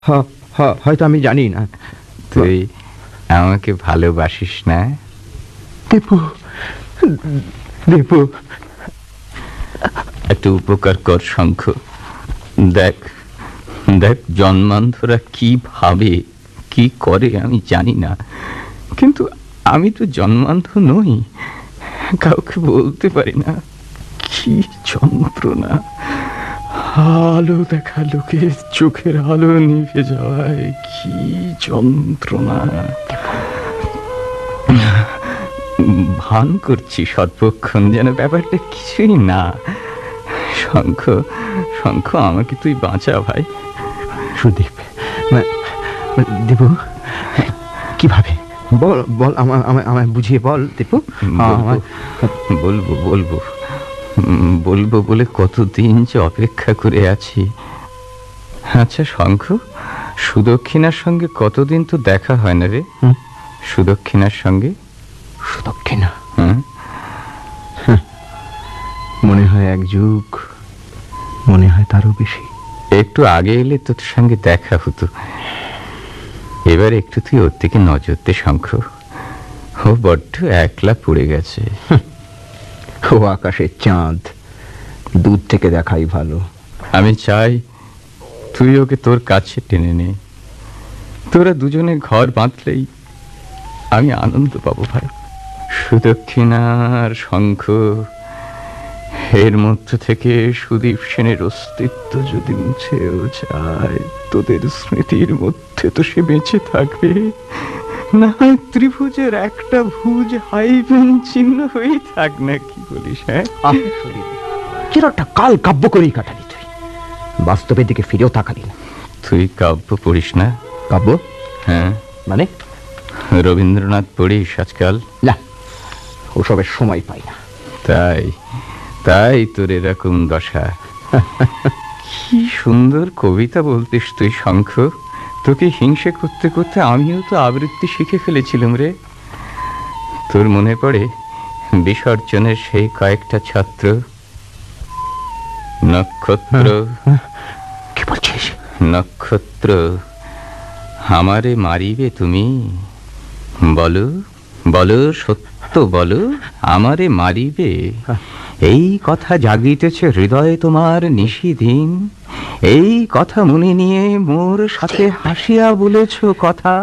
হয়তো আমি জানি না। তুই আমাকে ভালোবাসিস না? দীপু, দীপু, একটা উপকার কর শঙ্খ। দেখ দেখ জন্মান্ধরা কি ভাবে, কি করে আমি জানি না, কিন্তু আমি তো জন্মান্ধ নই, কাউকে বলতে পারি না। কি যন্ত্রণা! আলো দেখা লোকের চোখের আলো নিভে যাওয়ায় কি যন্ত্রণা! ভান করছি সর্বক্ষণ যেন ব্যাপারটা কিছুই না। শঙ্খ, শঙ্খ, আমাকে তুই বাঁচা ভাই। সুদীপ, দীপু, কিভাবে? বল বল, আমায় বুঝিয়ে বল দীপু। বলবো বলবো বলবো বলে কতদিন যে অপেক্ষা করে আছি। আচ্ছা শঙ্খ, সুদক্ষিণার সঙ্গে কতদিন তো দেখা হয় না রে? সুদক্ষিণার সঙ্গে? সুদক্ষিণা? মনে হয় এক যুগ, মনে হয় তারও বেশি। একটু আগে এলে তোর সঙ্গে দেখা হতো। এবার একটু তুই ওর দিকে নজর দে শঙ্খ। ও বড্ড একলা পড়ে গেছে। ও আকাশের চাঁদ, দূর থেকে দেখাই ভালো। আমি চাই তুই ওকে তোর কাছে টেনে নে। তোরা দুজনে ঘর বাঁধলেই আমি আনন্দ পাবো ভাই। সুদক্ষিণার শঙ্খ, এর মধ্যে থেকে সুদীপ সেনের অস্তিত্ব যদি মুছেও যায়, তোদের স্মৃতির মধ্যে তো সে বেঁচে থাকবে। না হয় ত্রিভুজের একটা ভুজ হাইভেন চিহ্ন হয়েই থাক না, কি বলিস? হ্যাঁ, চিরটা কাল কাব্য করেই কাটালি তুই, বাস্তবের দিকে ফিরেও তাকালি না। তুই কাব্য পড়িস না? কাব্য? হ্যাঁ। মানে? রবীন্দ্রনাথ পড়িস আজকাল? না, ওসবের সময় পাই না। তাই তাই তোর এরকম দশা। কি সুন্দর কবিতা বলতিস তুই শঙ্খ। তোকে হিংসে করতে করতে আমিও তো আবৃত্তি শিখে ফেলেছিলাম রে। তোর মনে পড়ে বিসর্জনের সেই কয়েকটা ছাত্র? নক্ষত্র, কি বলছিস? নক্ষত্র, আমারে মারিবে তুমি? বলো বলো, সত্য বলো, আমারে মারিবে? এই কথা জাগিতেছে হৃদয়ে তোমার নিশিদিন। এই কথা মনে নিয়ে মোর সাথে হাসিয়া বলেছ কথা।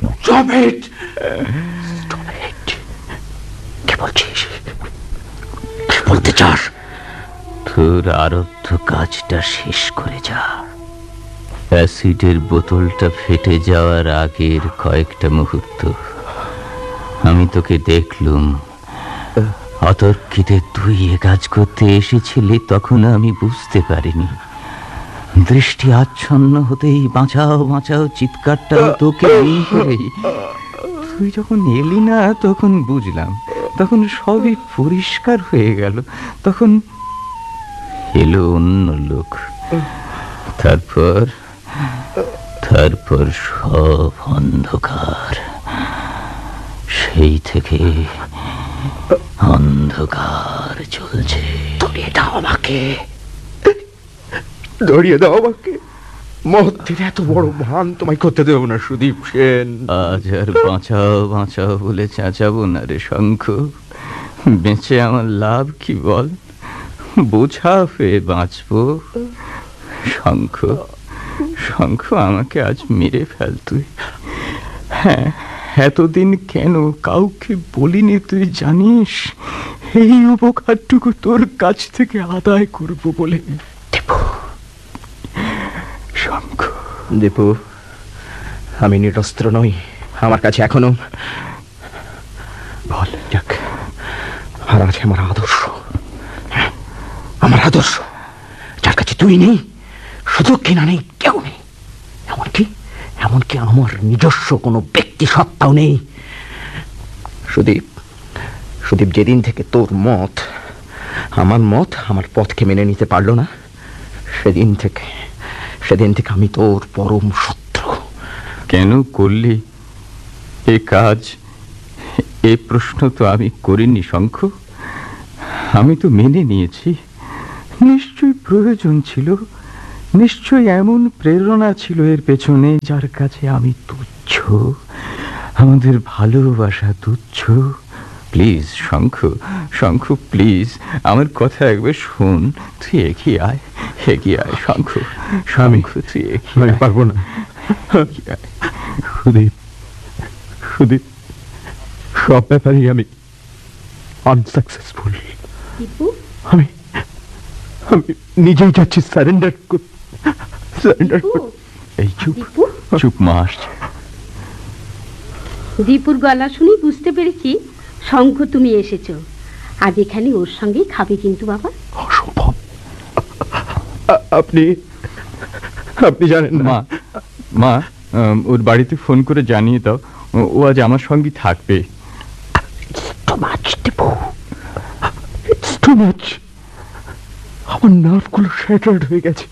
কি বলছিস? কি বলতে চাস? তোর আরব্ধ কাজটা শেষ করে যা। অ্যাসিডের বোতলটা ফেটে যাওয়ার আগের কয়েকটা মুহূর্ত আমি তোকে দেখলুম। অতর্কিতে তুই এ কাজ করতে এসেছিলি, তখন আমি বুঝতে পারিনি। দৃষ্টি আচ্ছন্ন হতেই বাঁচাও বাঁচাও চিৎকারটা তোকে করেই। তুই যখন এলি না তখন বুঝলাম, তখন সবই পরিষ্কার হয়ে গেল। তখন এলো অন্য লোক। তারপর তারপর সব অন্ধকার। সেই থেকে অন্ধকার চলছে। ধরিয়ে দাও আমাকে, ধরিয়ে দাও আমাকে। মহত্বের এত বড় ভান তোমায় করতে দেবো না সুদীপ সেন। আজ আর বাঁচাও বাঁচাও বলে চেঁচাবো না রে শঙ্খ। বেঁচে আমার লাভ কি বল? বোঝা হয়ে বাঁচবো। শঙ্খ, শঙ্খ, আমাকে আজ মেরে ফেল তুই। হ্যাঁ, এতদিন কেন কাউকে বলিনি তুই জানিস? এই উপকারটুকু তোর কাছ থেকে আদায় করব বলে। দীপু, শঙ্খ। দীপু, আমি নিরস্ত্র নই। আমার কাছে এখনো বল যাক, আর আছে আমার আদর্শ। আমার আদর্শ, যার কাছে তুই নেই, সুদক্ষিণা নেই, কেউ নেই। এমনকি এমনকি আমার নিজস্ব কোনো ব্যক্তি সত্তাও নেই। সুদীপ, সুদীপ, যেদিন থেকে তোর মত আমার পথকে মেনে নিতে পারলো না, সেদিন থেকে আমি তোর পরম শত্রু। কেন করলি এ কাজ? এ প্রশ্ন তো আমি করিনি শঙ্খ। আমি তো মেনে নিয়েছি, নিশ্চয়ই প্রয়োজন ছিল। নিশ্চয়ই এমন প্রেরণা ছিল এর পেছনে, যার কাছে আমি তুচ্ছ, আমাদের ভালোবাসা তুচ্ছ। প্লিজ শঙ্খ, শঙ্খ প্লিজ, আমার কথা একবার শোন। তুই এগিয়ে আয়, এগিয়ে আয় শঙ্খ, শঙ্খ তুই এগিয়ে আমি আয়। পারবো না। এগিয়ে আয়। সুদীপ, সুদীপ, সব ব্যাপারেই আমি আনসাকসেসফুল। দীপু, আমি আমি নিজেই যাচ্ছি সারেন্ডার সারেন্ডার। দীপু, এই চুপ, দীপু। চুপ, মা আসছে। দীপুর গলা শুনেই বুঝতে পেরেছি শঙ্খ তুমি এসেছো। আজ এখানে ওর সঙ্গেই খাবে কিন্তু বাবা। অসম্ভব। আপনি আপনি জানেন না মা, মা, ওর বাড়িতে ফোন করে জানিয়ে দাও ও আজ আমার সঙ্গে থাকবে। Too much Dipu, it's too much. আমার নার্ভগুলো শ্যাটার্ড হয়ে গেছে।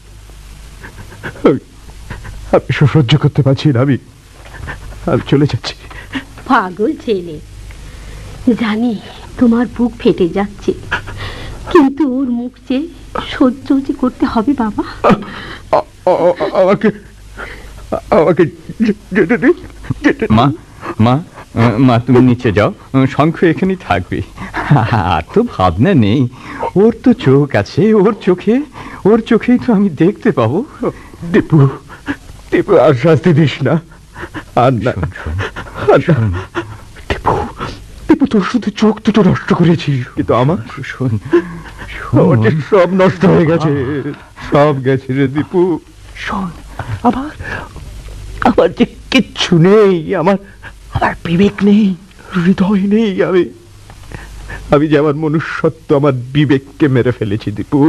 আমি সহ্য করতে পারছি না। আমি চলে যাচ্ছি। পাগল ছেলে, জানি তোমার বুক ফেটে যাচ্ছে, কিন্তু ওর মুখ চেয়ে সহ্য যে করতে হবে বাবা। আমাকে আমাকে যেতে দিন, যেতে দিন। মা, মা, মা তুমি নিচে যাও, শঙ্খ এখানেই থাকবে। আর তো ভাবনা নেই, ওর তো চোখ আছে, ওর চোখেই তো আমি দেখতে পাবো। দীপু, দীপু, আর শাস্তি দিস না। আর না, শোন, শোন, আর না। দীপু, দীপু, তোর শুধু চোখ দুটো নষ্ট করেছিস, কিন্তু আমার শোন, আমার যে শোন, সব নষ্ট হয়ে গেছে, সব গেছে রে দীপু। শোন, আমার আমার যে কিচ্ছু নেই, আমার আমার বিবেক নেই, হৃদয় নেই। আমি যে আমার মনুষ্যত্ব, আমার বিবেককে মেরে ফেলেছি দীপু।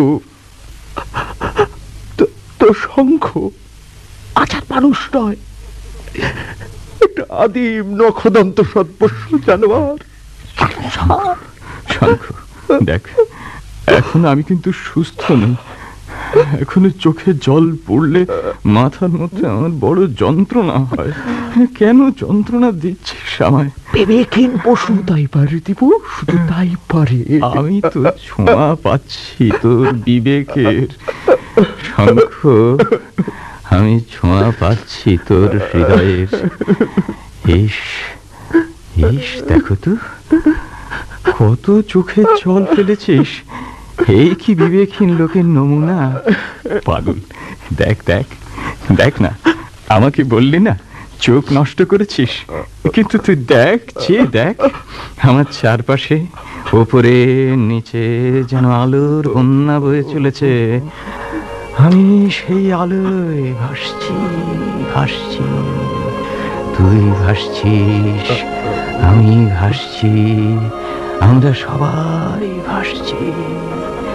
তো শঙ্খ আচার মানুষ নয়, একটা আদিম নখদন্ত সদস্য জানোয়ার। শঙ্খ, দেখ, এখন আমি কিন্তু সুস্থ নই। এখনো চোখে জল পড়লে মাথার মধ্যে আমার বড় যন্ত্রণা হয়। কেন যন্ত্রণা দিচ্ছিস আমায়? বিবেকহীন পশু তাই পারে দীপু, শুধু তাই পারে। আমি তো ছোঁয়া পাচ্ছি তোর বিবেকের। শঙ্খ, আমি ছোঁয়া পাচ্ছি তোর হৃদয়ের। ইস, ইস, দেখো তো কত চোখে জল ফেলেছিস। এই কি বিবেকহীন লোকের নমুনা? পাগল, দেখ দেখ দেখ না, আমাকে বললি না চোখ নষ্ট করেছিস, কিন্তু তুই দেখ, চেয়ে দেখ আমার চারপাশে, ওপরে নিচে যেন আলোর বন্যা বয়ে চলেছে। আমি সেই আলোয় ভাসছি, ভাসছি, তুই ভাসছিস, আমি ভাসছি, আমরা সবাই ভাসছি।